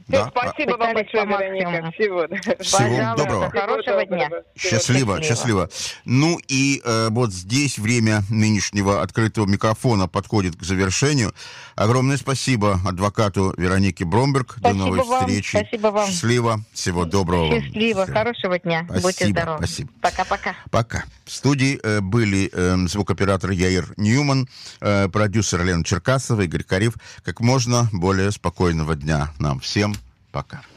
Да. Спасибо вам большое, Вероника. Всего доброго. Хорошего дня. Счастливо. Ну и вот здесь время нынешнего открытого микрофона подходит к завершению. Огромное спасибо адвокату Веронике Бромберг. До новой встречи. Спасибо вам. Счастливо. Всего доброго. Счастливо. Хорошего дня. Спасибо. Будьте здоровы. Спасибо. Пока-пока. Пока. В студии были звукооператор Яир Ньюман, продюсер Лена Черкасова, Игорь Кариф. Как можно более спокойного дня нам всем. Пока.